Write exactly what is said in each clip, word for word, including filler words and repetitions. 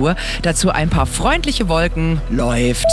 Temperatur. Dazu ein paar freundliche Wolken. Läuft.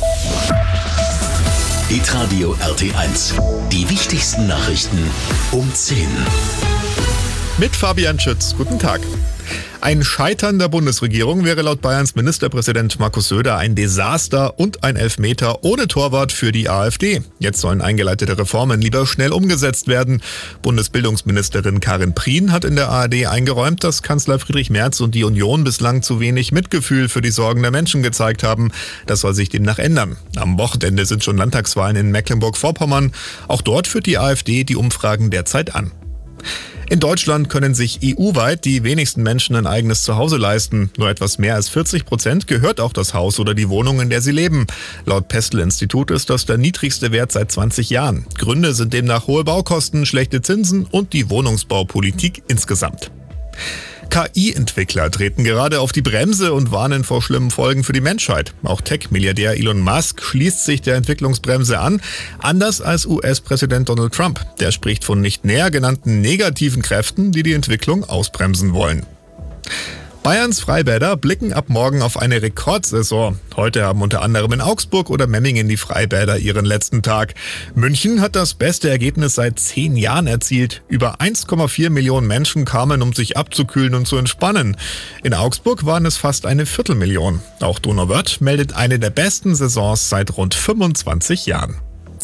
Hitradio R T eins. Die wichtigsten Nachrichten um zehn. Mit Fabian Schütz. Guten Tag. Ein Scheitern der Bundesregierung wäre laut Bayerns Ministerpräsident Markus Söder ein Desaster und ein Elfmeter ohne Torwart für die AfD. Jetzt sollen eingeleitete Reformen lieber schnell umgesetzt werden. Bundesbildungsministerin Karin Prien hat in der A R D eingeräumt, dass Kanzler Friedrich Merz und die Union bislang zu wenig Mitgefühl für die Sorgen der Menschen gezeigt haben. Das soll sich demnach ändern. Am Wochenende sind schon Landtagswahlen in Mecklenburg-Vorpommern. Auch dort führt die AfD die Umfragen derzeit an. In Deutschland können sich E U-weit die wenigsten Menschen ein eigenes Zuhause leisten. Nur etwas mehr als vierzig Prozent gehört auch das Haus oder die Wohnung, in der sie leben. Laut Pestel-Institut ist das der niedrigste Wert seit zwanzig Jahren. Gründe sind demnach hohe Baukosten, schlechte Zinsen und die Wohnungsbaupolitik insgesamt. K I-Entwickler treten gerade auf die Bremse und warnen vor schlimmen Folgen für die Menschheit. Auch Tech-Milliardär Elon Musk schließt sich der Entwicklungsbremse an, anders als U S-Präsident Donald Trump. Der spricht von nicht näher genannten negativen Kräften, die die Entwicklung ausbremsen wollen. Bayerns Freibäder blicken ab morgen auf eine Rekordsaison. Heute haben unter anderem in Augsburg oder Memmingen die Freibäder ihren letzten Tag. München hat das beste Ergebnis seit zehn Jahren erzielt. Über eins Komma vier Millionen Menschen kamen, um sich abzukühlen und zu entspannen. In Augsburg waren es fast eine Viertelmillion. Auch Donauwörth meldet eine der besten Saisons seit rund fünfundzwanzig Jahren.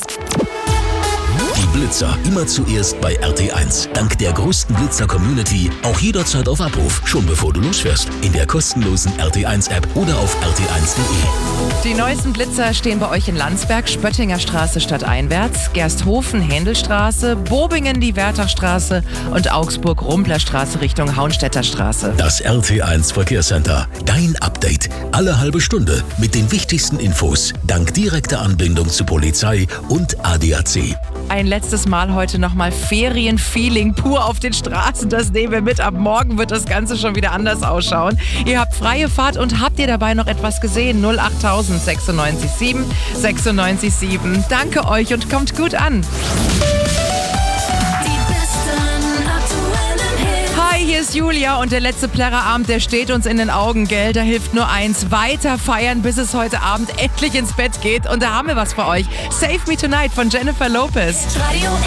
Die Blitzer immer zuerst bei R T eins. Dank der größten Blitzer-Community auch jederzeit auf Abruf, schon bevor du losfährst. In der kostenlosen R T eins App oder auf r t eins punkt de. Die neuesten Blitzer stehen bei euch in Landsberg, Spöttinger Straße stadteinwärts, Gersthofen, Händelstraße, Bobingen, die Wertachstraße und Augsburg, Rumplerstraße Richtung Hauenstädter Straße. Das R T eins Verkehrscenter. Dein Update. Alle halbe Stunde mit den wichtigsten Infos. Dank direkter Anbindung zu Polizei und A D A C. Ein letztes Mal heute nochmal Ferienfeeling pur auf den Straßen. Das nehmen wir mit. Ab morgen wird das Ganze schon wieder anders ausschauen. Ihr habt freie Fahrt und habt ihr dabei noch etwas gesehen? null achttausend sechsundneunzig sieben sechsundneunzig sieben. Danke euch und kommt gut an. Hi, hier ist Julia und der letzte Plärrerabend, der steht uns in den Augen, gell? Da hilft nur eins, weiter feiern, bis es heute Abend endlich ins Bett geht. Und da haben wir was für euch. Save Me Tonight von Jennifer Lopez. Radio